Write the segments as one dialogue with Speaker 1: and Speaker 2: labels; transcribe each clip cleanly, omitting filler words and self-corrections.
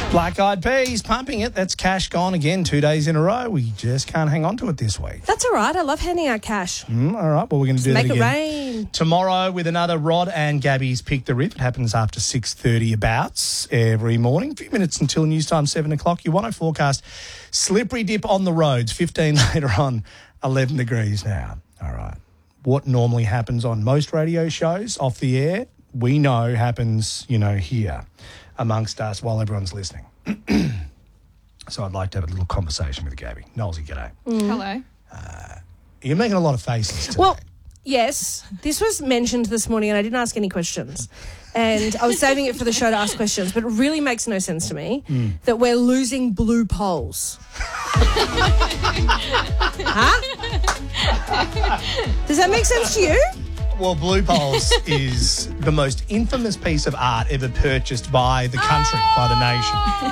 Speaker 1: Black Eyed Peas, pumping it. That's cash gone again 2 days in a row. We just can't hang on to it this week.
Speaker 2: That's all right. I love handing out cash.
Speaker 1: All right, well, we're going to do that again.
Speaker 2: Make it rain.
Speaker 1: Tomorrow with another Rod and Gabby's Pick the Rip. It happens after 6:30 abouts every morning. A few minutes until news time, 7 o'clock. Your 10 forecast, slippery dip on the roads. 15 later on, 11 degrees now. All right. What normally happens on most radio shows off the air, we know happens, here amongst us while everyone's listening. So I'd like to have a little conversation with Gabby. Knowlesy, g'day.
Speaker 3: Hello.
Speaker 1: You're making a lot of faces today.
Speaker 2: Well, yes, this was mentioned this morning and I didn't ask any questions. And I was saving it for the show to ask questions, but it really makes no sense to me that we're losing blue poles. Huh? Does that make sense to you?
Speaker 1: Well, Blue Poles is the most infamous piece of art ever purchased by the country, by the nation.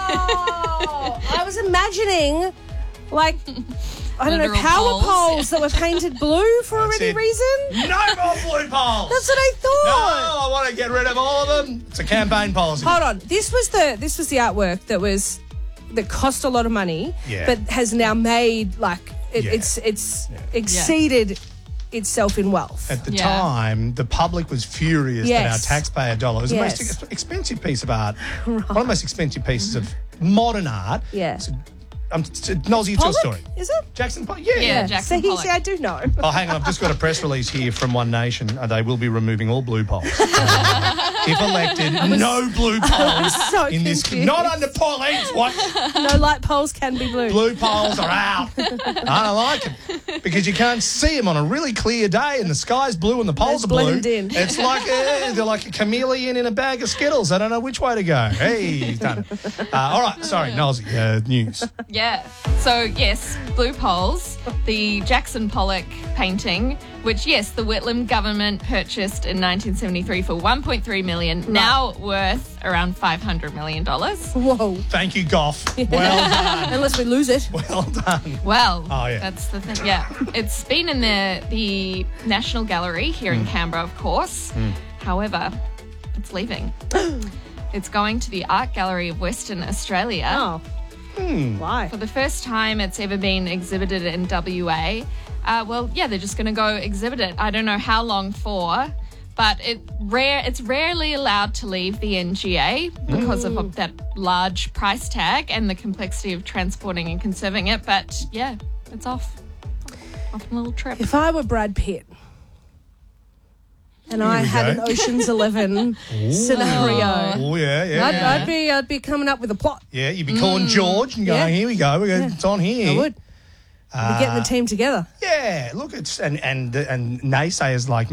Speaker 2: Oh, I was imagining, I don't know,
Speaker 3: Literal
Speaker 2: power
Speaker 3: poles.
Speaker 2: poles that were painted blue for
Speaker 1: That's
Speaker 2: any
Speaker 1: it.
Speaker 2: reason.
Speaker 1: No more Blue Poles!
Speaker 2: That's what I
Speaker 1: No,
Speaker 2: thought.
Speaker 1: I want to get rid of all of them. It's a campaign policy.
Speaker 2: Hold on. This was the artwork that cost a lot of money,
Speaker 1: Yeah.
Speaker 2: but has now made
Speaker 1: Yeah.
Speaker 2: it's exceeded itself in wealth.
Speaker 1: At the
Speaker 3: Yeah.
Speaker 1: time, the public was furious that our
Speaker 2: Yes.
Speaker 1: taxpayer dollar was the most
Speaker 2: Yes.
Speaker 1: expensive piece of art, one of the most expensive pieces of modern art.
Speaker 2: Yeah.
Speaker 1: Knowlesy, it's your
Speaker 2: Pollock?
Speaker 1: story.
Speaker 2: Is it?
Speaker 1: Jackson Pollock?
Speaker 3: Yeah, Jackson
Speaker 2: See,
Speaker 3: Pollock.
Speaker 2: I do know.
Speaker 1: Oh, hang on. I've just got a press release here from One Nation. They will be removing all blue poles. If elected, no blue poles
Speaker 2: so
Speaker 1: in this.
Speaker 2: confused.
Speaker 1: Not under Pauline's watch.
Speaker 2: No light poles can be blue.
Speaker 1: Blue poles are out. I don't like them because you can't see them on a really clear day and the sky's blue and the poles
Speaker 2: They
Speaker 1: are blue.
Speaker 2: blend in.
Speaker 1: It's like they're like a chameleon in a bag of Skittles. I don't know which way to go. Hey, he's done it. All right, sorry, Knowlesy, news.
Speaker 3: Yeah. So, yes, Blue Poles, the Jackson Pollock painting, which, yes, the Whitlam government purchased in 1973 for $1.3 million, now worth around $500 million.
Speaker 2: Whoa.
Speaker 1: Thank you, Goff. Well done.
Speaker 2: Unless we lose it.
Speaker 1: Well done.
Speaker 3: Well,
Speaker 1: Oh, yeah.
Speaker 3: that's the thing. Yeah. It's been in the National Gallery here in Canberra, of course. However, it's leaving. It's going to the Art Gallery of Western Australia.
Speaker 2: Oh. Why?
Speaker 3: For the first time it's ever been exhibited in WA. They're just going to go exhibit it. I don't know how long for, but it's rarely allowed to leave the NGA because of that large price tag and the complexity of transporting and conserving it. But, yeah, it's off on a little trip.
Speaker 2: If I were Brad Pitt and I
Speaker 1: we
Speaker 2: had
Speaker 1: go.
Speaker 2: an Ocean's 11 scenario,
Speaker 1: Oh, yeah.
Speaker 2: I'd be coming up with a plot.
Speaker 1: Yeah, you'd be calling George and going,
Speaker 2: Yeah.
Speaker 1: here we go. It's on here.
Speaker 2: I would. We'd be getting the team together.
Speaker 1: Yeah, look, it's and naysayers like